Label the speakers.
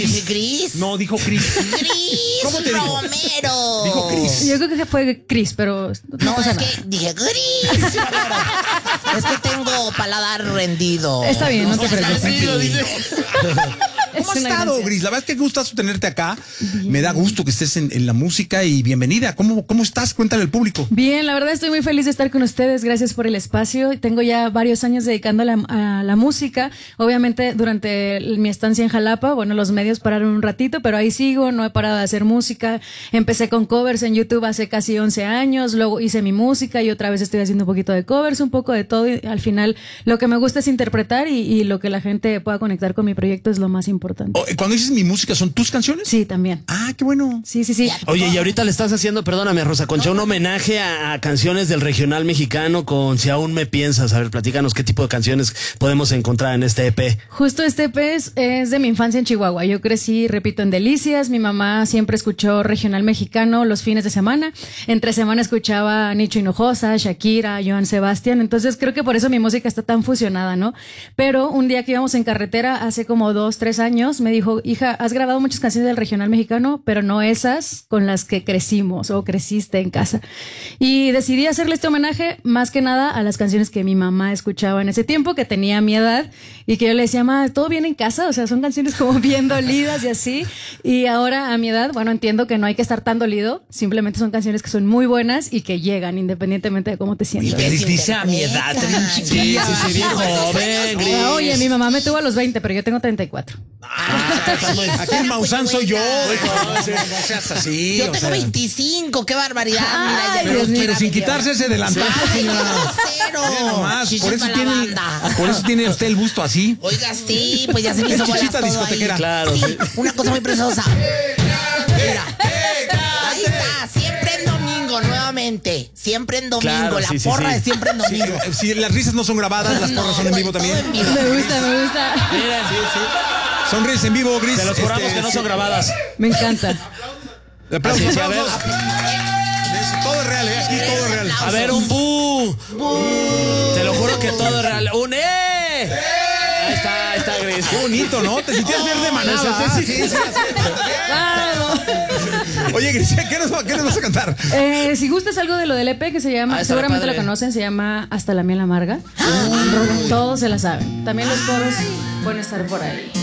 Speaker 1: Dije Cris.
Speaker 2: No, dijo Cris.
Speaker 1: Cris
Speaker 2: ¿Cómo te dijo?
Speaker 1: Romero.
Speaker 2: Dijo Cris.
Speaker 3: Yo creo que fue Cris, pero
Speaker 1: No,
Speaker 3: pasa
Speaker 1: es
Speaker 3: nada.
Speaker 1: que dije Cris. Es que tengo paladar rendido.
Speaker 3: Está bien, no te preocupes.
Speaker 2: ¿Cómo has
Speaker 3: Es una
Speaker 2: estado,
Speaker 3: gracia.
Speaker 2: Gris? La verdad es que gustazo tenerte acá. Me da gusto que estés en la música y bienvenida. ¿Cómo estás? Cuéntale al público.
Speaker 3: Bien, la verdad estoy muy feliz de estar con ustedes. Gracias por el espacio. Tengo ya varios años dedicando a la música. Obviamente durante mi estancia en Jalapa, bueno, los medios pararon un ratito, pero ahí sigo, no he parado de hacer música. Empecé con covers en YouTube hace casi 11 años, luego hice mi música y otra vez estoy haciendo un poquito de covers, un poco de todo. Y al final lo que me gusta es interpretar y lo que la gente pueda conectar con mi proyecto es lo más importante.
Speaker 2: Cuando dices mi música, ¿son tus canciones?
Speaker 3: Sí, también.
Speaker 2: Ah, qué bueno.
Speaker 3: Sí, sí, sí.
Speaker 4: Oye, y ahorita le estás haciendo, perdóname, Rosa Concha, un homenaje a canciones del regional mexicano con Si aún me piensas. A ver, platícanos qué tipo de canciones podemos encontrar en este EP.
Speaker 3: Justo este EP es de mi infancia en Chihuahua. Yo crecí, repito, en Delicias. Mi mamá siempre escuchó regional mexicano los fines de semana. Entre semana escuchaba a Nicho Hinojosa, Shakira, Joan Sebastián. Entonces creo que por eso mi música está tan fusionada, ¿no? Pero un día que íbamos en carretera, hace como 2, 3 años, me dijo, hija, has grabado muchas canciones del regional mexicano, pero no esas con las que crecimos o creciste en casa. Y decidí hacerle este homenaje más que nada a las canciones que mi mamá escuchaba en ese tiempo, que tenía mi edad, y que yo le decía, mamá, ¿todo bien en casa? O sea, son canciones como bien dolidas y así. Y ahora a mi edad, bueno, entiendo que no hay que estar tan dolido, simplemente son canciones que son muy buenas y que llegan independientemente de cómo te sientas.
Speaker 2: Gris dice a mi edad.
Speaker 4: Sí, bien joven, Gris.
Speaker 3: Oye, mi mamá me tuvo a los 20, pero yo tengo 34.
Speaker 2: Aquí el Maussan soy yo.
Speaker 1: No
Speaker 2: seas así.
Speaker 1: Yo tengo 25, qué barbaridad. Mira,
Speaker 3: Ay,
Speaker 1: ya
Speaker 3: Dios mío.
Speaker 2: Pero sin quitarse ese delantal, señora.
Speaker 1: Cero.
Speaker 2: Mira nomás,
Speaker 1: Chichis
Speaker 2: por eso
Speaker 1: para la
Speaker 2: tiene,
Speaker 1: banda.
Speaker 2: por eso tiene usted el busto así.
Speaker 1: Oiga, sí, pues ya se me
Speaker 2: Es
Speaker 1: hizo bolas
Speaker 2: chichita
Speaker 1: todo ahí.
Speaker 2: discotequera.
Speaker 4: Claro,
Speaker 1: Sí,
Speaker 4: sí.
Speaker 1: una cosa muy preciosa. Mira, ahí está, siempre en domingo, nuevamente. Siempre en domingo,
Speaker 4: Claro,
Speaker 1: la
Speaker 4: sí, sí,
Speaker 1: porra
Speaker 4: sí.
Speaker 1: es siempre en domingo.
Speaker 2: Si las risas no son grabadas, las porras son en vivo
Speaker 1: todo
Speaker 2: también.
Speaker 1: en vivo.
Speaker 3: Me gusta, me gusta.
Speaker 4: Miren,
Speaker 2: Son risas en vivo, Gris.
Speaker 4: se los juramos que no son grabadas.
Speaker 3: Me encanta.
Speaker 2: Aplausos,
Speaker 4: Así, sí, a ver.
Speaker 2: aplausos. Todo es real, aquí todo es real.
Speaker 4: A ver, un bu. Te lo juro que todo es real. Un Ahí está Gris.
Speaker 2: Qué bonito, ¿no? Te sentías verde de manada.
Speaker 4: Sí,
Speaker 2: Sí, sí. Oye, Gris, ¿qué nos vas a cantar?
Speaker 3: Si gustas algo de lo del EP que se llama,
Speaker 4: Ah, está
Speaker 3: seguramente
Speaker 4: padre.
Speaker 3: lo conocen, se llama Hasta la miel amarga. Todos se la saben. También los coros pueden estar por ahí.